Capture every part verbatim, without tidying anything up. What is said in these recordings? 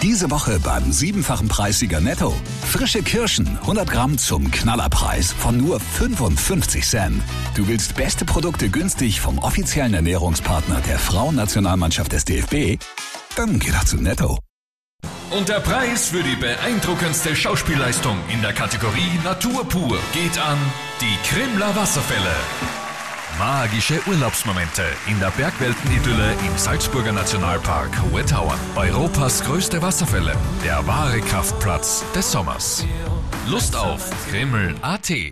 Diese Woche beim siebenfachen Preissieger Netto. Frische Kirschen, hundert Gramm zum Knallerpreis von nur fünfundfünfzig Cent. Du willst beste Produkte günstig vom offiziellen Ernährungspartner der Frauennationalmannschaft des D F B? Dann geh doch zu Netto. Und der Preis für die beeindruckendste Schauspielleistung in der Kategorie Natur pur geht an die Krimler Wasserfälle. Magische Urlaubsmomente in der Bergweltenidylle im Salzburger Nationalpark Hohe Tauern. Europas größte Wasserfälle, der wahre Kraftplatz des Sommers. Lust auf Krimml punkt a t.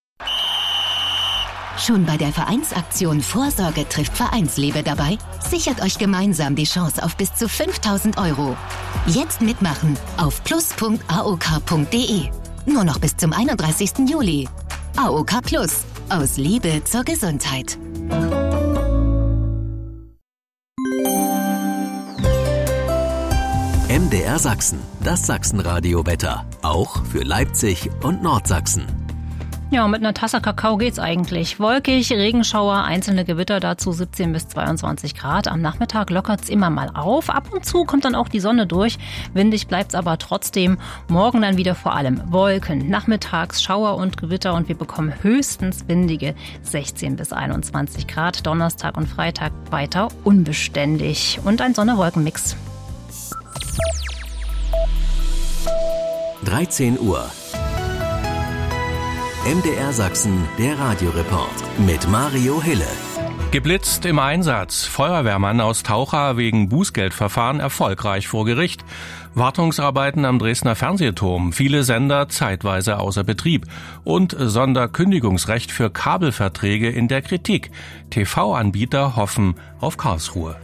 Schon bei der Vereinsaktion Vorsorge trifft Vereinslebe dabei? Sichert euch gemeinsam die Chance auf bis zu fünftausend Euro. Jetzt mitmachen auf plus punkt a o k punkt d e. Nur noch bis zum einunddreißigsten Juli. A O K Plus. Aus Liebe zur Gesundheit. M D R Sachsen, das Sachsenradio-Wetter. Auch für Leipzig und Nordsachsen. Ja, mit einer Tasse Kakao geht's eigentlich. Wolkig, Regenschauer, einzelne Gewitter, dazu siebzehn bis zweiundzwanzig Grad. Am Nachmittag lockert's immer mal auf. Ab und zu kommt dann auch die Sonne durch. Windig bleibt's aber trotzdem. Morgen dann wieder vor allem Wolken. Nachmittags Schauer und Gewitter und wir bekommen höchstens windige sechzehn bis einundzwanzig Grad. Donnerstag und Freitag weiter unbeständig. Und ein Sonne-Wolken-Mix. dreizehn Uhr. M D R Sachsen, der Radioreport mit Mario Hille. Geblitzt im Einsatz. Feuerwehrmann aus Taucha wegen Bußgeldverfahren erfolgreich vor Gericht. Wartungsarbeiten am Dresdner Fernsehturm. Viele Sender zeitweise außer Betrieb. Und Sonderkündigungsrecht für Kabelverträge in der Kritik. T V-Anbieter hoffen auf Karlsruhe.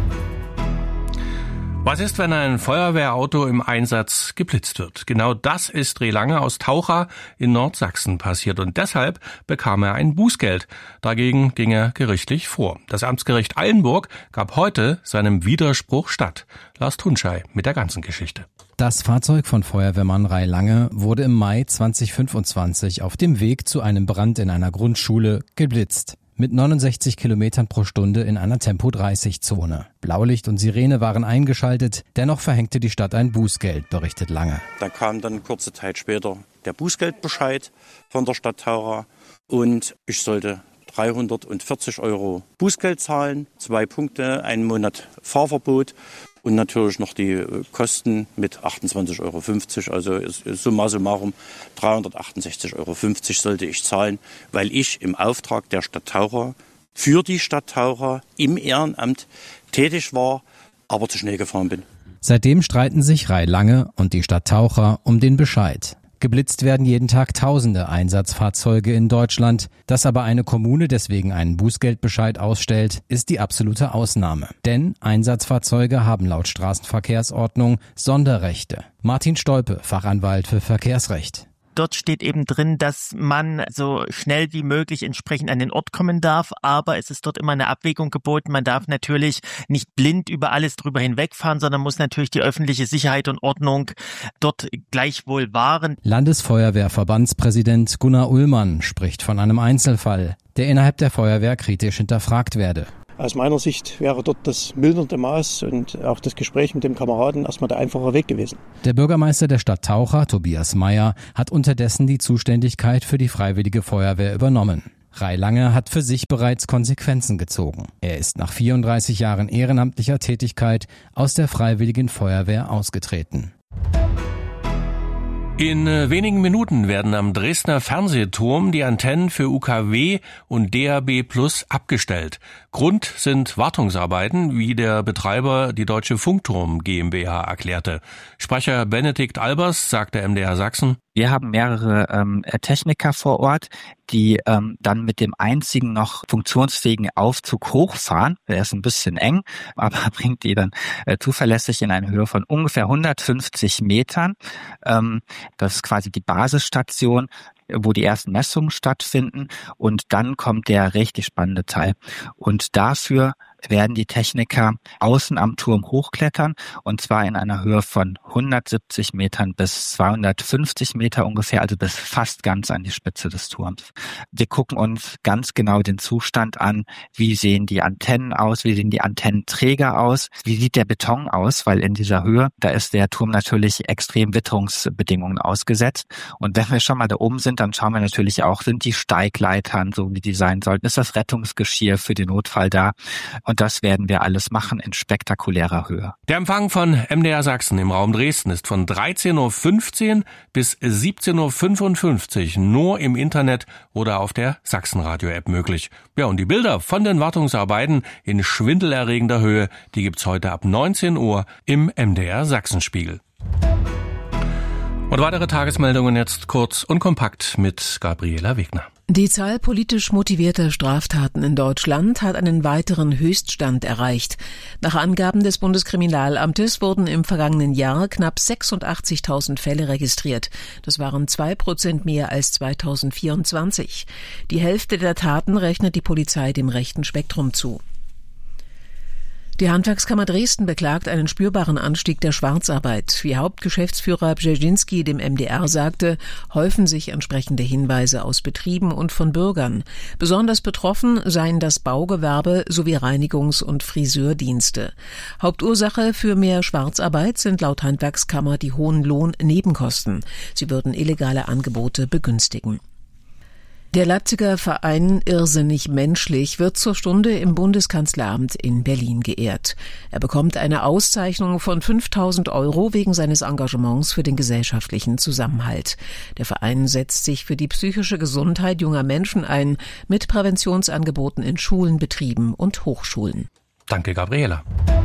Was ist, wenn ein Feuerwehrauto im Einsatz geblitzt wird? Genau das ist Reh Lange aus Taucha in Nordsachsen passiert und deshalb bekam er ein Bußgeld. Dagegen ging er gerichtlich vor. Das Amtsgericht Eilenburg gab heute seinem Widerspruch statt. Lars Tunschei mit der ganzen Geschichte. Das Fahrzeug von Feuerwehrmann Reh Lange wurde im Mai zweitausendfünfundzwanzig auf dem Weg zu einem Brand in einer Grundschule geblitzt. Mit neunundsechzig Kilometern pro Stunde in einer Tempo dreißig Zone. Blaulicht und Sirene waren eingeschaltet, dennoch verhängte die Stadt ein Bußgeld, berichtet Lange. Da kam dann kurze Zeit später der Bußgeldbescheid von der Stadt Taucha und ich sollte dreihundertvierzig Euro Bußgeld zahlen, zwei Punkte, einen Monat Fahrverbot und natürlich noch die Kosten mit achtundzwanzig Euro fünfzig, also summa summarum dreihundertachtundsechzig Euro fünfzig sollte ich zahlen, weil ich im Auftrag der Stadt Taucha für die Stadt Taucha im Ehrenamt tätig war, aber zu schnell gefahren bin. Seitdem streiten sich Reh Lange und die Stadt Taucha um den Bescheid. Geblitzt werden jeden Tag tausende Einsatzfahrzeuge in Deutschland. Dass aber eine Kommune deswegen einen Bußgeldbescheid ausstellt, ist die absolute Ausnahme. Denn Einsatzfahrzeuge haben laut Straßenverkehrsordnung Sonderrechte. Martin Stolpe, Fachanwalt für Verkehrsrecht. Dort steht eben drin, dass man so schnell wie möglich entsprechend an den Ort kommen darf, aber es ist dort immer eine Abwägung geboten. Man darf natürlich nicht blind über alles drüber hinwegfahren, sondern muss natürlich die öffentliche Sicherheit und Ordnung dort gleichwohl wahren. Landesfeuerwehrverbandspräsident Gunnar Ullmann spricht von einem Einzelfall, der innerhalb der Feuerwehr kritisch hinterfragt werde. Aus meiner Sicht wäre dort das mildernde Maß und auch das Gespräch mit dem Kameraden erstmal der einfache Weg gewesen. Der Bürgermeister der Stadt Taucha, Tobias Meyer, hat unterdessen die Zuständigkeit für die Freiwillige Feuerwehr übernommen. Reh Lange hat für sich bereits Konsequenzen gezogen. Er ist nach vierunddreißig Jahren ehrenamtlicher Tätigkeit aus der Freiwilligen Feuerwehr ausgetreten. In wenigen Minuten werden am Dresdner Fernsehturm die Antennen für U K W und D A B Plus abgestellt. Grund sind Wartungsarbeiten, wie der Betreiber die Deutsche Funkturm GmbH erklärte. Sprecher Benedikt Albers sagte M D R Sachsen: Wir haben mehrere ähm, Techniker vor Ort, die ähm, dann mit dem einzigen noch funktionsfähigen Aufzug hochfahren. Der ist ein bisschen eng, aber bringt die dann äh, zuverlässig in eine Höhe von ungefähr hundertfünfzig Metern. Ähm, das ist quasi die Basisstation, wo die ersten Messungen stattfinden. Und dann kommt der richtig spannende Teil. Und dafür werden die Techniker außen am Turm hochklettern, und zwar in einer Höhe von hundertsiebzig Metern bis zweihundertfünfzig Meter ungefähr, also bis fast ganz an die Spitze des Turms. Wir gucken uns ganz genau den Zustand an, wie sehen die Antennen aus, wie sehen die Antennenträger aus, wie sieht der Beton aus, weil in dieser Höhe, da ist der Turm natürlich extrem Witterungsbedingungen ausgesetzt. Und wenn wir schon mal da oben sind, dann schauen wir natürlich auch, sind die Steigleitern so, wie die sein sollten, ist das Rettungsgeschirr für den Notfall da? Und das werden wir alles machen in spektakulärer Höhe. Der Empfang von M D R Sachsen im Raum Dresden ist von dreizehn Uhr fünfzehn bis siebzehn Uhr fünfundfünfzig nur im Internet oder auf der Sachsenradio-App möglich. Ja, und die Bilder von den Wartungsarbeiten in schwindelerregender Höhe, die gibt's heute ab neunzehn Uhr im M D R Sachsenspiegel. Und weitere Tagesmeldungen jetzt kurz und kompakt mit Gabriela Wegner. Die Zahl politisch motivierter Straftaten in Deutschland hat einen weiteren Höchststand erreicht. Nach Angaben des Bundeskriminalamtes wurden im vergangenen Jahr knapp sechsundachtzigtausend Fälle registriert. Das waren zwei Prozent mehr als zweitausendvierundzwanzig. Die Hälfte der Taten rechnet die Polizei dem rechten Spektrum zu. Die Handwerkskammer Dresden beklagt einen spürbaren Anstieg der Schwarzarbeit. Wie Hauptgeschäftsführer Brzezzinski dem M D R sagte, häufen sich entsprechende Hinweise aus Betrieben und von Bürgern. Besonders betroffen seien das Baugewerbe sowie Reinigungs- und Friseurdienste. Hauptursache für mehr Schwarzarbeit sind laut Handwerkskammer die hohen Lohnnebenkosten. Sie würden illegale Angebote begünstigen. Der Leipziger Verein Irrsinnig Menschlich wird zur Stunde im Bundeskanzleramt in Berlin geehrt. Er bekommt eine Auszeichnung von fünftausend Euro wegen seines Engagements für den gesellschaftlichen Zusammenhalt. Der Verein setzt sich für die psychische Gesundheit junger Menschen ein, mit Präventionsangeboten in Schulen, Betrieben und Hochschulen. Danke, Gabriela.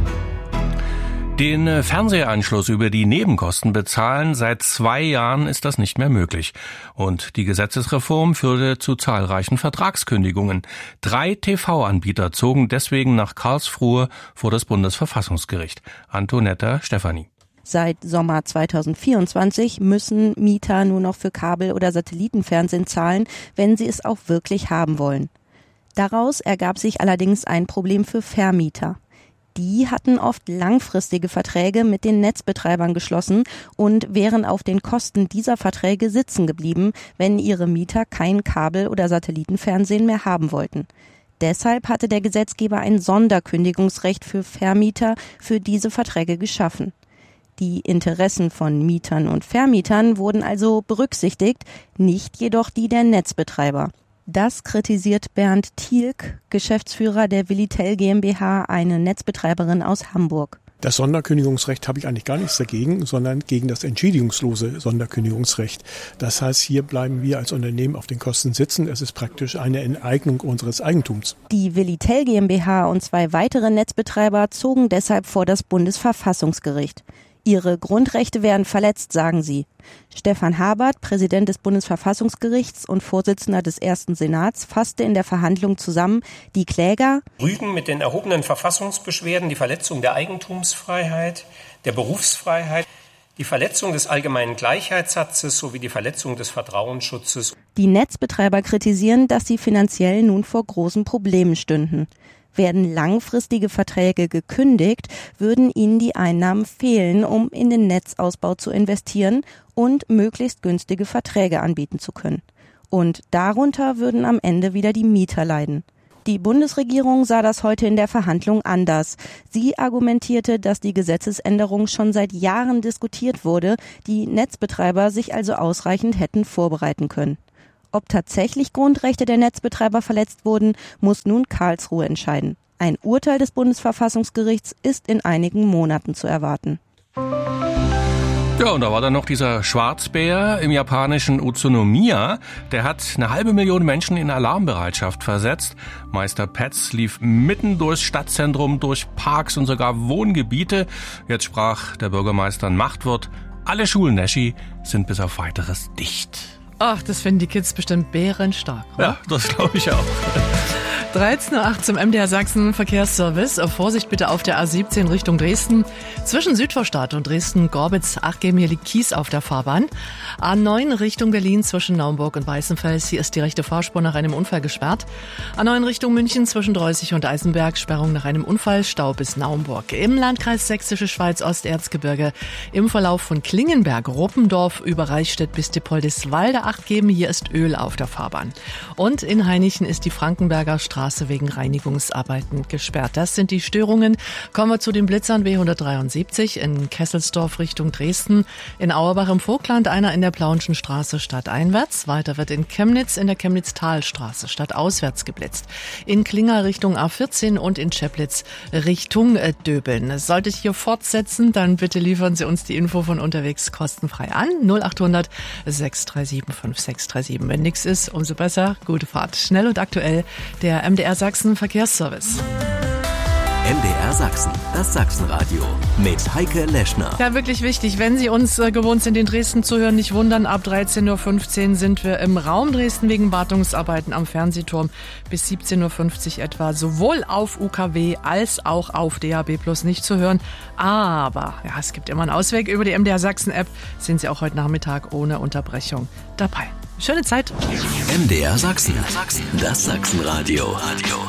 Den Fernsehanschluss über die Nebenkosten bezahlen, seit zwei Jahren ist das nicht mehr möglich. Und die Gesetzesreform führte zu zahlreichen Vertragskündigungen. Drei T V-Anbieter zogen deswegen nach Karlsruhe vor das Bundesverfassungsgericht. Antonetta Stefani. Seit Sommer zweitausendvierundzwanzig müssen Mieter nur noch für Kabel- oder Satellitenfernsehen zahlen, wenn sie es auch wirklich haben wollen. Daraus ergab sich allerdings ein Problem für Vermieter. Die hatten oft langfristige Verträge mit den Netzbetreibern geschlossen und wären auf den Kosten dieser Verträge sitzen geblieben, wenn ihre Mieter kein Kabel- oder Satellitenfernsehen mehr haben wollten. Deshalb hatte der Gesetzgeber ein Sonderkündigungsrecht für Vermieter für diese Verträge geschaffen. Die Interessen von Mietern und Vermietern wurden also berücksichtigt, nicht jedoch die der Netzbetreiber. Das kritisiert Bernd Thielk, Geschäftsführer der Willitel GmbH, eine Netzbetreiberin aus Hamburg. Das Sonderkündigungsrecht habe ich eigentlich gar nichts dagegen, sondern gegen das entschädigungslose Sonderkündigungsrecht. Das heißt, hier bleiben wir als Unternehmen auf den Kosten sitzen. Es ist praktisch eine Enteignung unseres Eigentums. Die Willitel GmbH und zwei weitere Netzbetreiber zogen deshalb vor das Bundesverfassungsgericht. Ihre Grundrechte werden verletzt, sagen sie. Stefan Habert, Präsident des Bundesverfassungsgerichts und Vorsitzender des ersten Senats, fasste in der Verhandlung zusammen, die Kläger rügen mit den erhobenen Verfassungsbeschwerden die Verletzung der Eigentumsfreiheit, der Berufsfreiheit, die Verletzung des allgemeinen Gleichheitssatzes sowie die Verletzung des Vertrauensschutzes. Die Netzbetreiber kritisieren, dass sie finanziell nun vor großen Problemen stünden. Werden langfristige Verträge gekündigt, würden ihnen die Einnahmen fehlen, um in den Netzausbau zu investieren und möglichst günstige Verträge anbieten zu können. Und darunter würden am Ende wieder die Mieter leiden. Die Bundesregierung sah das heute in der Verhandlung anders. Sie argumentierte, dass die Gesetzesänderung schon seit Jahren diskutiert wurde, die Netzbetreiber sich also ausreichend hätten vorbereiten können. Ob tatsächlich Grundrechte der Netzbetreiber verletzt wurden, muss nun Karlsruhe entscheiden. Ein Urteil des Bundesverfassungsgerichts ist in einigen Monaten zu erwarten. Ja, und da war dann noch dieser Schwarzbär im japanischen Utsunomiya. Der hat eine halbe Million Menschen in Alarmbereitschaft versetzt. Meister Petz lief mitten durchs Stadtzentrum, durch Parks und sogar Wohngebiete. Jetzt sprach der Bürgermeister ein Machtwort. Alle Schulen-Neschi sind bis auf Weiteres dicht. Ach, das finden die Kids bestimmt bärenstark, oder? Ja, das glaube ich auch. dreizehn Uhr acht zum M D R Sachsen Verkehrsservice. Vorsicht bitte auf der A siebzehn Richtung Dresden. Zwischen Südvorstadt und Dresden-Gorbitz, Acht geben, hier liegt Kies auf der Fahrbahn. A neun Richtung Berlin zwischen Naumburg und Weißenfels. Hier ist die rechte Fahrspur nach einem Unfall gesperrt. A neun Richtung München zwischen Dreußig und Eisenberg. Sperrung nach einem Unfall. Stau bis Naumburg. Im Landkreis Sächsische Schweiz Osterzgebirge. Im Verlauf von Klingenberg, Ruppendorf über Reichstätt bis Diepoldiswalde. Acht geben, hier ist Öl auf der Fahrbahn. Und in Hainichen ist die Frankenberger Straße wegen Reinigungsarbeiten gesperrt. Das sind die Störungen. Kommen wir zu den Blitzern. B hundertdreiundsiebzig in Kesselsdorf Richtung Dresden. In Auerbach im Vogtland einer in der Plauenschen Straße stadteinwärts. Weiter wird in Chemnitz in der Chemnitz-Talstraße stadtauswärts geblitzt. In Klinger Richtung A vierzehn und in Scheplitz Richtung Döbeln. Sollte ich hier fortsetzen, dann bitte liefern Sie uns die Info von unterwegs kostenfrei an. null achthundert sechs drei sieben fünf sechs drei sieben. Wenn nichts ist, umso besser. Gute Fahrt. Schnell und aktuell der M D R Sachsen Verkehrsservice. M D R Sachsen, das Sachsenradio mit Heike Leschner. Ja, wirklich wichtig, wenn Sie uns äh, gewohnt sind, in Dresden zu hören, nicht wundern, ab dreizehn Uhr fünfzehn sind wir im Raum Dresden wegen Wartungsarbeiten am Fernsehturm bis siebzehn Uhr fünfzig etwa, sowohl auf U K W als auch auf D A B plus nicht zu hören. Aber ja, es gibt immer einen Ausweg. Über die M D R Sachsen App sind Sie auch heute Nachmittag ohne Unterbrechung dabei. Schöne Zeit. M D R Sachsen, das Sachsenradio.